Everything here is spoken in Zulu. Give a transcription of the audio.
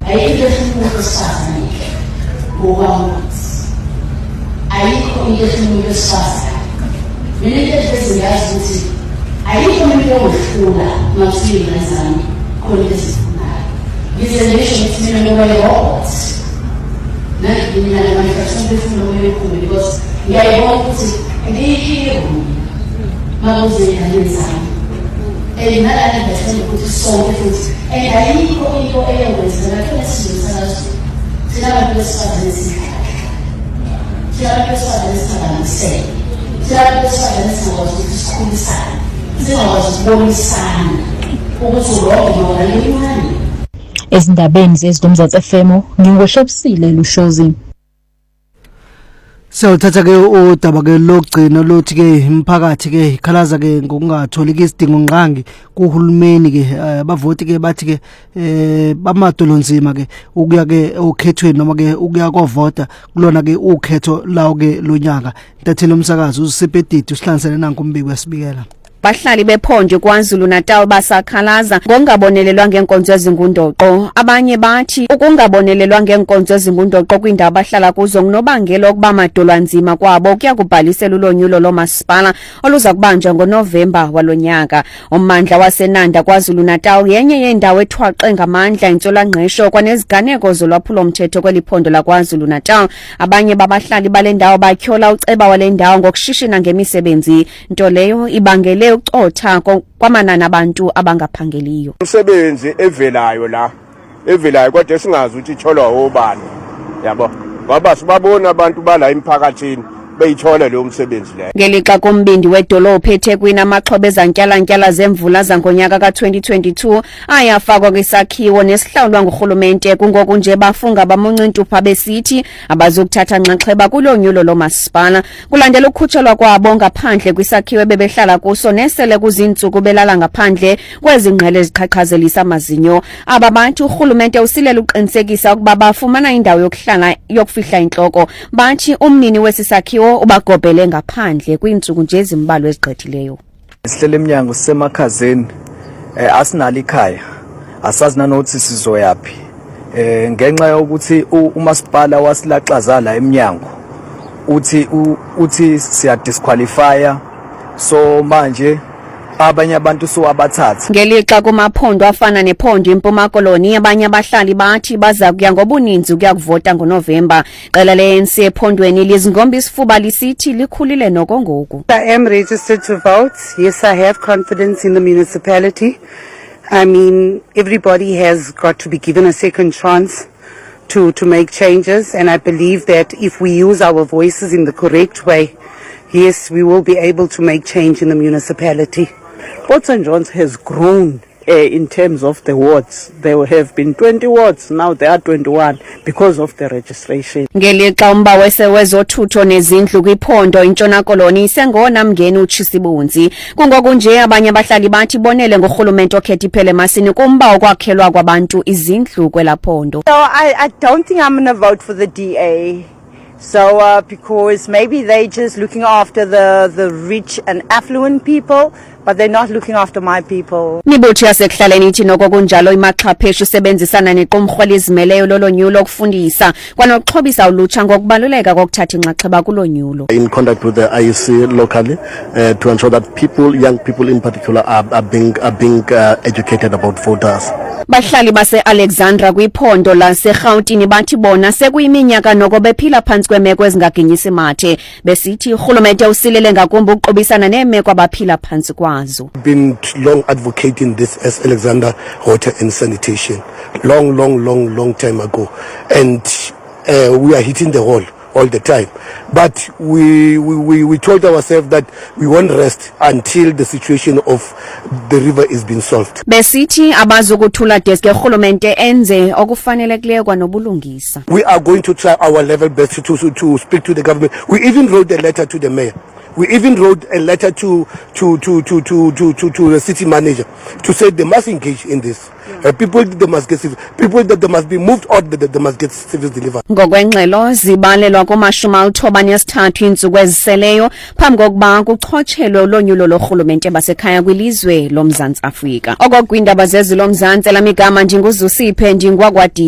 ayikho umuntu osifazane ngokwamazi, ayikho into umuntu osifazane. Mina into eziyazi ukuthi ayikho umuntu ongifuna makusiyina zami khona into ezifunayo. Ngize ngisho ukuthi mina ngoba robot mina manifestation befuna ukuyikho because ngiyayibona ukuthi ngiyikho makuze ngiyenzani. Nada investment ukuthi sonke futhi ayikho into eyenzeka kakhulu esizosalazo sinabantu besifazane esikhaya sinabantu besifazane esihlanganisene sinabantu besifazane esikwazi ukuthi sikhulisane sikwazi ukubonisana ukuthi urongo nolanyani. Ezindabeni zezidomzatsi FM ngingoshabisile Lushozi. Sawuthatha ke udaba ke lokugcina lothi ke imphakathi ke ikhalaza ke ngokungatholi isidingo ngqangi kuhulumeni ke abavoti ke bathi ke bamadolonzima ke ukuya ke okhethweni noma ke ukuya kovota kulona ke ukhetho lawo ke lonyaka. Ntathela umsakazo uSipedidi usihlanganisele nanku umbiko yasibikela. Bahlali bePhonje kwaZulu Natal basakhalaza ngongabonelelwa ngenkonzo ezingundoqo. Abanye bathi ukungabonelelwa ngenkonzo ezingundoqo kwindawo abahlala kuzo ngunobangela okuba amadolwanzima kwabo kuyakubhalisela ulonyulo lomasipala oluza kubanjwa ngoNovemba walonyaka. Ummandla waseNanda kwaZulu Natal yenye yendawo ethwaqe ngamandla insolangqesho kwaneziganeko zolwaphulo mthetho kweliphondo laKwaZulu Natal. Abanye babahlali balendawo bathyola uceba walendawo ngokushishina ngemisebenzi, nto leyo ibangele ucotha kwamanani abantu abangaphangeliyo. Umsebenzi evelayo kodwa singazi ukuthi itholwa obani, yabo ngoba sibabona abantu bala emphakathini beyithola leyo msebenzi leyo. Ngelixa kombindi wedolophu eThekwini amaxhobe ezantyalantyala zemvula zangonyaka ka2022 ayafakwa kwisakhiwo nesihlawulwa ngurhulumente. Kungoku nje bafunga bamuncintupha besithi abazukuthatha nxaxheba kulonyulo lomasipala kulandela ukukhutshelwa kwabo ngaphandle kwisakhiwo bebehlala kuso nesele kuzintsuku belala ngaphandle kwezi ngqele eziqhaqhazelisa amazinyo. Aba bantu urhulumente usilela uqinisekisa ukuba bafumana indawo yokuhlala yokufihla intloko. Bathi umnini wesisakhiwo ubagobhele ngaphandle kwiintsuku nje ezimbalwa ezigqithileyo. Sihlele eminyango sisemakhazeni asinalo ikhaya asazi nanokuthi sizoyapi ngenxa yokuthi umasipala wasilaxaza la eminyango uthi siya disqualify so manje abanye abantu sowabathatha. Ngelixa kumaphondo afana nePhondo eMpuma Koloni abanye abahlali bathi baza kuya ngobuninzi ukuya kuvota ngoNovemba. Qela leNC ephondweni lizingomba isifuba lisithi likhulile noko ngoku. I am registered to vote. Yes, I have confidence in the municipality. I mean, everybody has got to be given a second chance to make changes, and I believe that if we use our voices in the correct way, yes, we will be able to make change in the municipality. Port St. John's has grown in terms of the wards. There have been 20 wards, now there are 21 because of the registration. Ngelixa umba wezothutho nezindlu kwiphondo iNtshona Koloni isengona mngeni uChisibunzi. Kungoku nje abanye abahlali bathi bonele ngurhulumente okhetha iphele masini kumba okwakhelwa kwabantu izindlu kwelaphondo. So I don't think I'm going to vote for the DA. So because maybe they're just looking after the rich and affluent people, but they're not looking after my people. Mibutho yasekuhlaleni ithi noko kunjalo imaxhapheshu isebenzisana nequmrhu elizimeleyo lolonyulo okufundisa kwanokuxhobisa ulutsha ngokubaluleka kokuthatha inxaxheba kulonyulo. In contact with the IEC locally to ensure that young people in particular are being educated about voters. Bahlali base-Alexandra kwiphondo laseRhawutini bathi bona sekuyiminyaka noko bephila phantsi kwemeko ezingaginyisi mathe besithi urhulumente usilele ngakumbi ukuqobisana neemeko abaphila phantsi kwazo. Been long advocating this as Alexandra Water and Sanitation long time ago, and we are hitting the wall all the time, but we told ourselves that we won't rest until the situation of the river is being solved. Besithi abazokuthula desk urhulumente enze okufanelekileyo kwanobulungisa. We are going to try our level best to speak to the government. We even wrote a letter to the mayor. We even wrote a letter to the city manager to say they must engage in this. People they must get people that they must be moved or they must get service delivered. Ngokwengxelo zibalelwa ku-93 iintsuku eziseleyo phambi kokuba kuchotshelwe ulonyulo lorhulumente basekhaya kwilizwe loMzantsi Afrika. Okokwindaba zezilomzantsi lamigama ndinguzusiphe ndingwakwadi.